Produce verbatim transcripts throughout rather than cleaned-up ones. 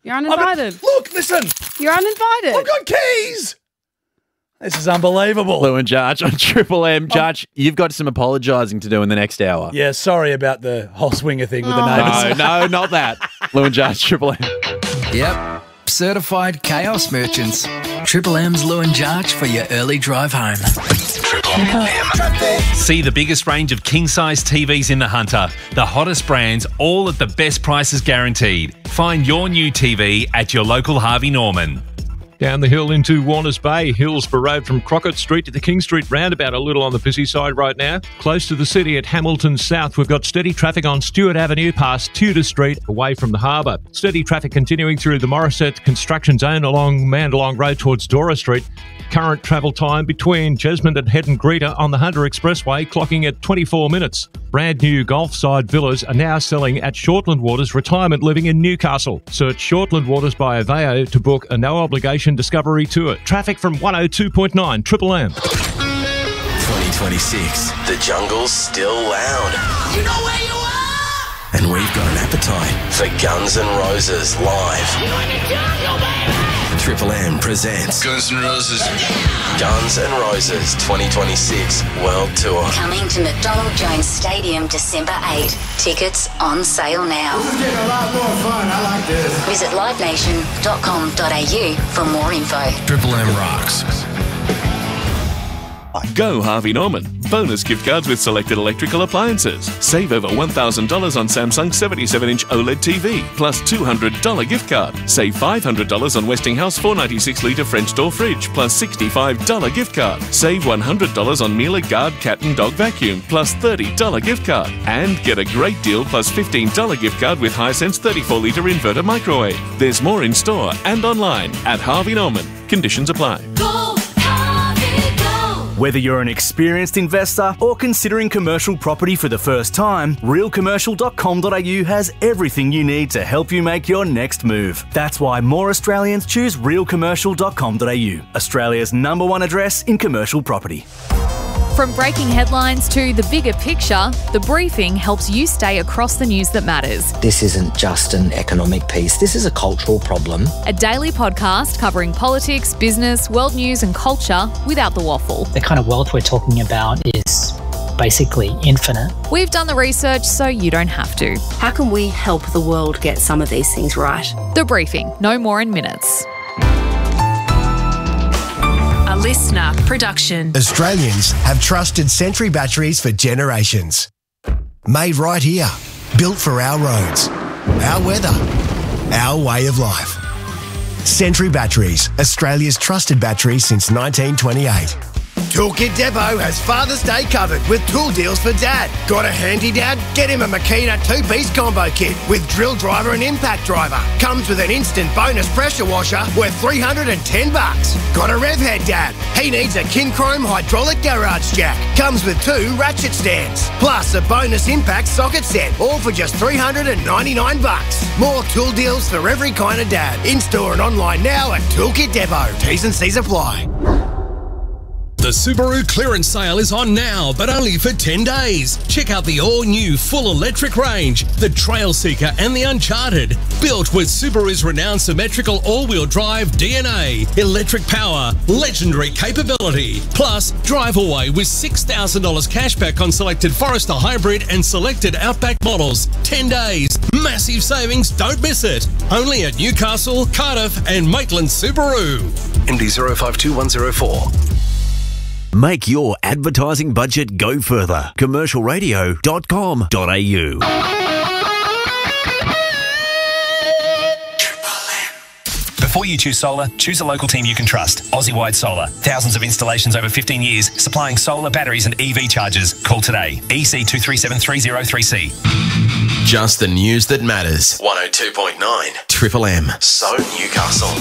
You're uninvited. I've, look, listen. You're uninvited. I've got keys. This is unbelievable. Lou and Judge on Triple M. Judge, oh. you've got some apologising to do in the next hour. Yeah, sorry about the whole swinger thing with oh. the neighbours. No, no, not that. Lou and Judge, Triple M. Yep, certified chaos merchants. Triple M's Lou and Judge for your early drive home. Triple M. See the biggest range of king-size T Vs in the Hunter. The hottest brands, all at the best prices guaranteed. Find your new T V at your local Harvey Norman. Down the hill into Warners Bay, Hillsborough Road from Crockett Street to the King Street roundabout, a little on the busy side right now. Close to the city at Hamilton South, we've got steady traffic on Stewart Avenue past Tudor Street away from the harbour. Steady traffic continuing through the Morisset construction zone along Mandalong Road towards Dora Street. Current travel time between Jesmond and Head and Greeter on the Hunter Expressway clocking at twenty-four minutes. Brand new Golfside villas are now selling at Shortland Waters Retirement Living in Newcastle. Search Shortland Waters by Aveo to book a no-obligation discovery tour. Traffic from one oh two point nine Triple M. twenty twenty-six. The jungle's still loud. You know where you are! And we've got an appetite for Guns N' Roses live. You in the jungle, baby! Triple M presents Guns N' Roses. Guns N' Roses twenty twenty-six World Tour. Coming to McDonald Jones Stadium December eighth. Tickets on sale now. This is getting a lot more fun. I like this. Visit live nation dot com dot a u for more info. Triple M rocks. Go Harvey Norman. Bonus gift cards with selected electrical appliances. Save over one thousand dollars on Samsung seventy-seven inch OLED T V, plus two hundred dollars gift card. Save five hundred dollars on Westinghouse four ninety-six litre French door fridge, plus sixty-five dollars gift card. Save one hundred dollars on Miele Guard cat and dog vacuum, plus thirty dollars gift card. And get a great deal plus fifteen dollars gift card with Hisense thirty-four litre inverter microwave. There's more in store and online at Harvey Norman. Conditions apply. Go! Whether you're an experienced investor or considering commercial property for the first time, real commercial dot com dot a u has everything you need to help you make your next move. That's why more Australians choose real commercial dot com dot a u, Australia's number one address in commercial property. From breaking headlines to the bigger picture, The Briefing helps you stay across the news that matters. This isn't just an economic piece, this is a cultural problem. A daily podcast covering politics, business, world news and culture without the waffle. The kind of wealth we're talking about is basically infinite. We've done the research so you don't have to. How can we help the world get some of these things right? The Briefing, no more in minutes. A listener production. Australians have trusted Sentry batteries for generations. Made right here, built for our roads, our weather, our way of life. Sentry Batteries, Australia's trusted battery since nineteen twenty-eight. Toolkit Depot has Father's Day covered with tool deals for Dad. Got a handy dad? Get him a Makita two-piece combo kit with drill driver and impact driver. Comes with an instant bonus pressure washer worth three hundred ten bucks. Got a rev head dad? He needs a Kinchrome hydraulic garage jack. Comes with two ratchet stands. Plus a bonus impact socket set, all for just three hundred ninety-nine bucks. More tool deals for every kind of dad. In-store and online now at Toolkit Depot. T's and C's apply. The Subaru clearance sale is on now, but only for ten days. Check out the all-new full electric range, the Trailseeker and the Uncharted. Built with Subaru's renowned symmetrical all-wheel drive D N A, electric power, legendary capability. Plus, drive away with six thousand dollars cashback on selected Forester Hybrid and selected Outback models. ten days, massive savings, don't miss it. Only at Newcastle, Cardiff and Maitland Subaru. M D zero five two one zero four. Make your advertising budget go further. commercial radio dot com dot a u. Before you choose solar, choose a local team you can trust. Aussie-wide Solar. Thousands of installations over fifteen years, supplying solar, batteries and E V chargers. Call today. E C two three seven three zero three C. Just the news that matters. one oh two point nine Triple M. So Newcastle.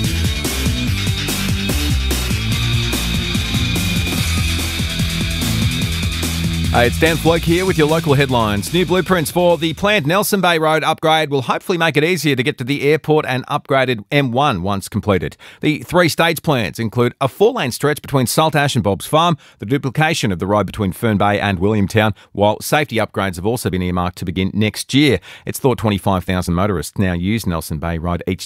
Hey, it's Dan Floke here with your local headlines. New blueprints for the planned Nelson Bay Road upgrade will hopefully make it easier to get to the airport and upgraded M one once completed. The three-stage plans include a four-lane stretch between Saltash and Bob's Farm, the duplication of the road between Fern Bay and Williamtown, while safety upgrades have also been earmarked to begin next year. It's thought twenty-five thousand motorists now use Nelson Bay Road each